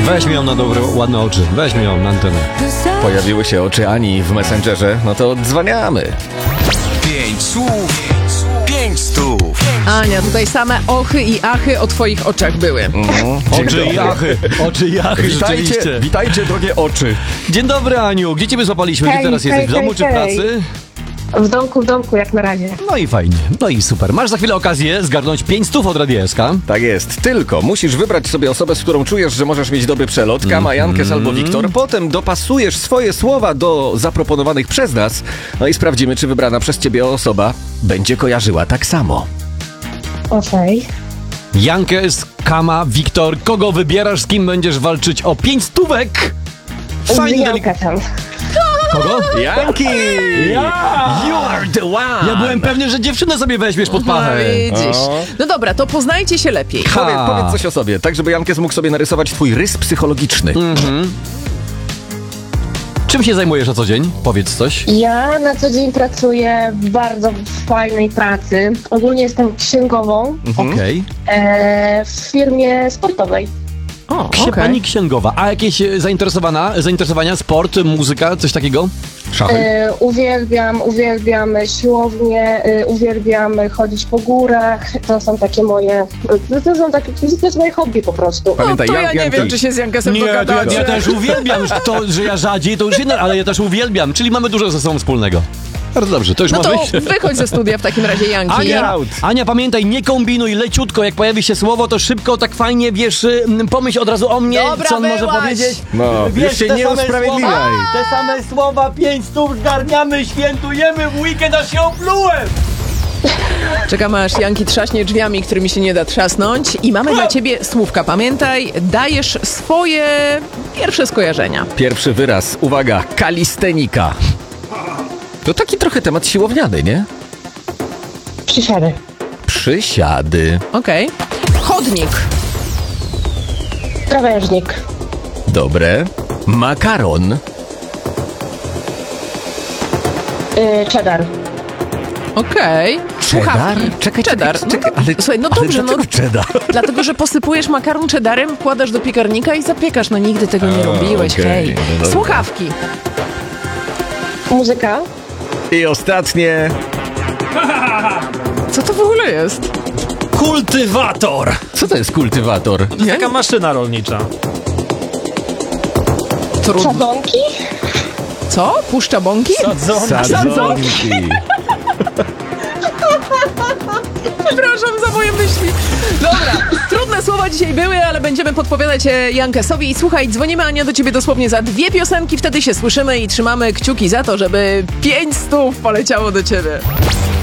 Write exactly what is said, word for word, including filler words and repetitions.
Weź mi ją na dobre, ładne oczy. Weź mi ją na antenę. Pojawiły się oczy Ani w Messengerze, no to odzwaniamy. Pięć słów, pięć stów. Ania, tutaj same ochy i achy o twoich oczach były. Mm, Oczy i achy. Oczy i achy, Witajcie, rzeczywiście. witajcie, drogie oczy. Dzień dobry, Aniu. Gdzie ciebie złapaliśmy? Gdzie Hej, teraz hej, jesteś? W domu hej, czy w hej. pracy? W domku, w domku, jak na razie. No i fajnie. No i super. Masz za chwilę okazję zgarnąć pięć stów od Radia S K. Tak jest, tylko musisz wybrać sobie osobę, z którą czujesz, że możesz mieć dobry przelot, Kama, Jankes albo Wiktor. Potem dopasujesz swoje słowa do zaproponowanych przez nas, no i sprawdzimy, czy wybrana przez ciebie osoba będzie kojarzyła tak samo. Okej. Jankes, Kama, Wiktor. Kogo wybierasz? Z kim będziesz walczyć o pięć stówek? Fajnie, delik- Janka tam. Kogo? Janki! You are the one! Ja byłem pewny, że dziewczynę sobie weźmiesz pod No pachę. widzisz. O. No dobra, to poznajcie się lepiej. Ha. Powiedz, powiedz coś o sobie, tak żeby Jankes mógł sobie narysować twój rys psychologiczny. Czym się zajmujesz na co dzień? Powiedz coś. Ja na co dzień pracuję w bardzo fajnej pracy. Ogólnie jestem księgową Okej. e, w firmie sportowej. O, Księ- okej. Pani księgowa. A jakieś e, zainteresowana, zainteresowania? Sport, muzyka, coś takiego? Szachy? E, uwielbiam, uwielbiam siłownię, e, uwielbiam chodzić po górach. To są takie moje, to są takie, to jest moje hobby po prostu. No Pamiętaj, to ja Jan- nie Janki. wiem, czy się z Jankesem Nie, to ja, dogadacie. ja też uwielbiam to, że ja rzadziej, to już inne, ale ja też uwielbiam, czyli mamy dużo ze sobą wspólnego. Bardzo dobrze, to już No ma to wyjść. wychodź ze studia w takim razie, Janki. Ania, out. Ania, pamiętaj, nie kombinuj, leciutko, jak pojawi się słowo, to szybko, tak fajnie, wiesz, y, pomyśl od razu o mnie, Dobra, co on może byłaś. powiedzieć. No, Wiesz, już się te nie same usprawiedliwiaj. słowa, Te same słowa, pięć stów zgarniamy, świętujemy, w weekend aż się oplułem. Czekamy, aż Janki trzaśnie drzwiami, którymi się nie da trzasnąć. I mamy dla ciebie słówka. Pamiętaj, dajesz swoje pierwsze skojarzenia. Pierwszy wyraz, uwaga, kalistenika. To taki trochę temat siłowniany, nie? Przysiady. Przysiady. Okej. Chodnik. Krawężnik. Dobre. Makaron. E, cheddar. Okej. Słuchawki. Czekaj, Cheddar. czekaj, czekaj, No, ale, słuchaj, no ale dobrze, no. dlaczego cheddar? Dlatego, że posypujesz makaron cheddarem, wkładasz do piekarnika i zapiekasz. No nigdy tego nie A, robiłeś, okej, hej. no dobra. Słuchawki. Muzyka. I ostatnie, Co to w ogóle jest? Kultywator! co to jest kultywator? To jest taka maszyna rolnicza. Trudno. Sadzonki. Co? Puszcza bąki? Sadzonki. Sadzonki. Przepraszam za moje myśli. Dobra, trudne słowa dzisiaj były, ale będziemy podpowiadać je Jankesowi. I słuchaj, dzwonimy, Ania, do ciebie dosłownie za dwie piosenki, wtedy się słyszymy i trzymamy kciuki za to, żeby pięć stów poleciało do ciebie.